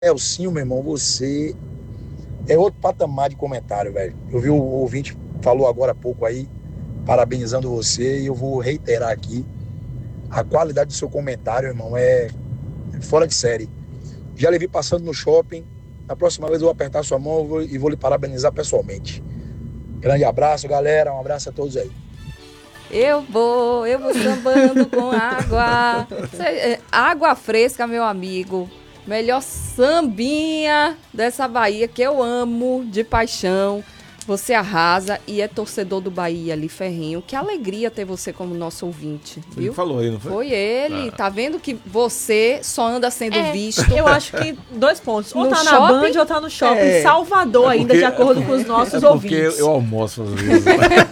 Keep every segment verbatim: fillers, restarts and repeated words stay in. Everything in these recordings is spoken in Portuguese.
Elcinho, meu irmão, você é outro patamar de comentário, velho. Eu vi o ouvinte falou agora há pouco aí, parabenizando você, e eu vou reiterar aqui. A qualidade do seu comentário, irmão, é fora de série. Já lhe vi passando no shopping. Na próxima vez eu vou apertar sua mão e vou lhe parabenizar pessoalmente. Grande abraço, galera. Um abraço a todos aí. Eu vou, eu vou sambando com água. Água fresca, meu amigo. Melhor sambinha dessa Bahia que eu amo de paixão. Você arrasa e é torcedor do Bahia ali, ferrenho. Que alegria ter você como nosso ouvinte, viu? Ele falou aí, não foi? Foi ele. Ah. Tá vendo que você só anda sendo é, visto. Eu acho que dois pontos. Ou no tá shopping, na Band ou tá no shopping. É. Salvador é porque, ainda, de acordo com os nossos é ouvintes. Porque eu almoço às vezes.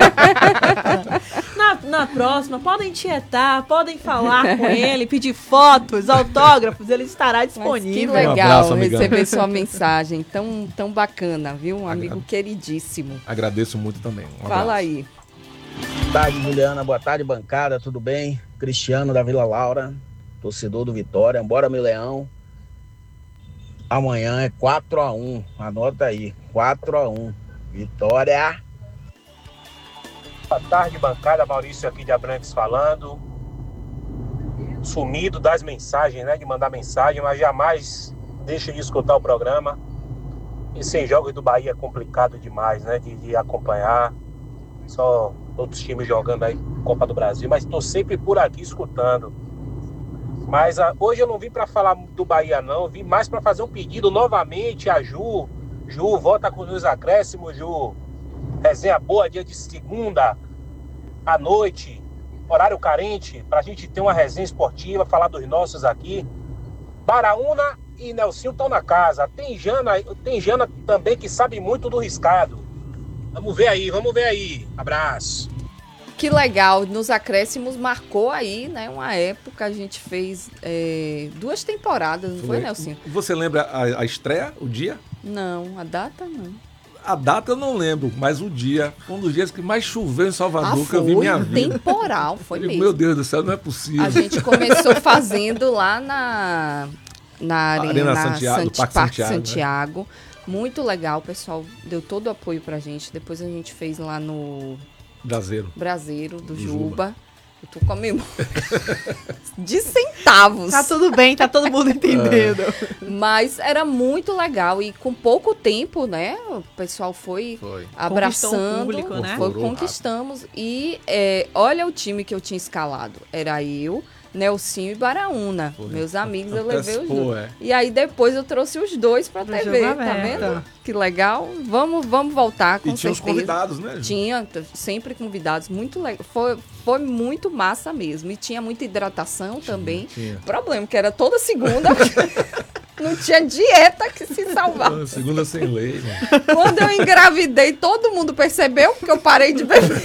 na, na próxima, podem tietar, podem falar com ele, pedir fotos, autógrafos, ele estará disponível. Mas que legal um abraço, receber sua mensagem. Tão, tão bacana, viu? Um amigo Agra... queridíssimo. Agradeço muito também. Um Fala aí. Boa tarde, Juliana. Boa tarde, bancada. Tudo bem? Cristiano da Vila Laura, torcedor do Vitória. Bora, meu leão. Amanhã é quatro a um. Anota aí. quatro a um. Vitória. Boa tarde, bancada. Maurício aqui de Abrantes falando. Sumido das mensagens, né? De mandar mensagem, mas jamais deixa de escutar o programa. E sem jogos do Bahia é complicado demais, né? De, de acompanhar. Só outros times jogando aí Copa do Brasil. Mas estou sempre por aqui escutando. Mas a, hoje eu não vim para falar do Bahia, não. Eu vim mais para fazer um pedido novamente a Ju. Ju, volta com os acréscimos, Ju. Resenha boa, dia de segunda à noite. Horário carente, para a gente ter uma resenha esportiva, falar dos nossos aqui. Baraúna e Nelsinho estão na casa. Tem Jana, tem Jana também que sabe muito do riscado. Vamos ver aí, vamos ver aí. Abraço. Que legal, nos acréscimos marcou aí, né? Uma época a gente fez é, duas temporadas, não foi, foi Nelsinho? Você lembra a, a estreia, o dia? Não, a data não. A data eu não lembro, mas o dia, foi um dos dias que mais choveu em Salvador, ah, que eu vi minha vida. Temporal, foi mesmo. Meu Deus do céu, não é possível. A gente começou fazendo lá na... Na Arena, Arena na Santiago, Santi, Parque, Parque Santiago. Santiago. Né? Muito legal, o pessoal deu todo o apoio pra gente. Depois a gente fez lá no... Braseiro. Braseiro, do, do Juba. Juba. Eu tô com a memória de centavos. Tá tudo bem, tá todo mundo entendendo. É. Mas era muito legal e com pouco tempo, né? O pessoal foi, foi. abraçando. Público, né? Foi, conquistamos. E é, olha o time que eu tinha escalado. Era eu... Nelsinho e Baraúna, Foi. meus amigos, eu levei os dois. É. E aí depois eu trouxe os dois pra T V, tá vendo? Que legal. Vamos, vamos voltar, com e tinha certeza. os convidados, né? Tinha, sempre convidados, muito legal. Foi, foi muito massa mesmo. E tinha muita hidratação tinha, também. Tinha. Problema que era toda segunda. Não tinha dieta que se salvava. Segunda sem lei, né? Quando eu engravidei, todo mundo percebeu, porque eu parei de beber.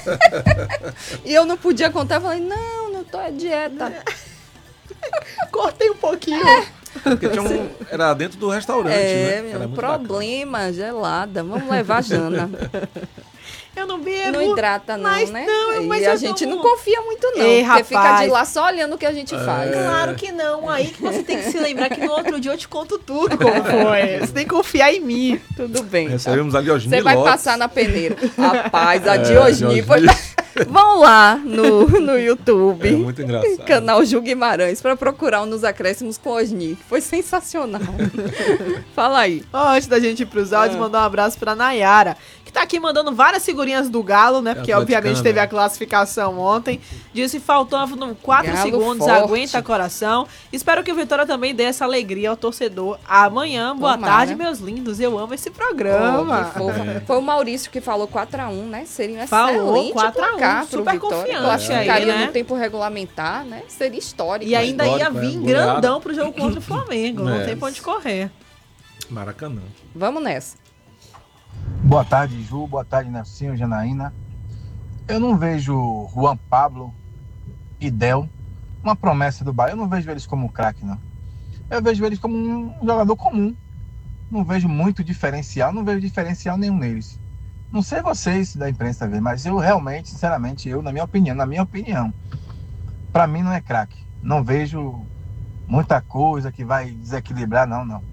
E eu não podia contar. Eu falei, não, não tô é dieta. Cortei um pouquinho. É. Porque tinha um, era dentro do restaurante, é, né? É, meu, problema, bacana. Gelada. Vamos levar a Jana. Eu não bebo. Não hidrata não, mas né? Não, mas e a gente tomo... não confia muito não. Ei, porque rapaz. fica de lá só olhando o que a gente é. faz. Claro que não. Aí que você tem que se lembrar que no outro dia eu te conto tudo como foi. Você tem que confiar em mim. Tudo bem. Recebemos tá? a Diosni Você vai Lopes. passar na peneira. Rapaz, a é, Diosni foi... Vão lá no, no YouTube. É muito engraçado. Canal Ju Guimarães para procurar um Nos Acréscimos com Osni. Foi sensacional. Fala aí. Oh, antes da gente ir pros áudios, é. mandar um abraço pra Nayara, que tá aqui mandando várias figurinhas do Galo, né? Porque é obviamente teve a classificação ontem. Disse faltando quatro segundos, forte. Aguenta coração. Espero que o Vitória também dê essa alegria ao torcedor amanhã. Boa Tomara. tarde, meus lindos. Eu amo esse programa. Oh, é. Foi o Maurício que falou quatro a um, né? Seria um falou excelente quatro a um, super Vitória. confiante. Classificaria aí, né? no tempo regulamentar, né? Seria histórico. E ainda histórico, ia vir é, grandão pro jogo contra o Flamengo. Não é. tem pra onde correr. Maracanã. Vamos nessa. Boa tarde, Ju. Boa tarde, Nelsinho, Janaína. Eu não vejo Juan Pablo e Del uma promessa do Bahia. Eu não vejo eles como um craque, não. Eu vejo eles como um jogador comum. Não vejo muito diferencial, não vejo diferencial nenhum neles. Não sei vocês da imprensa ver, mas eu realmente, sinceramente, eu, na minha opinião, na minha opinião, pra mim não é craque. Não vejo muita coisa que vai desequilibrar, não, não.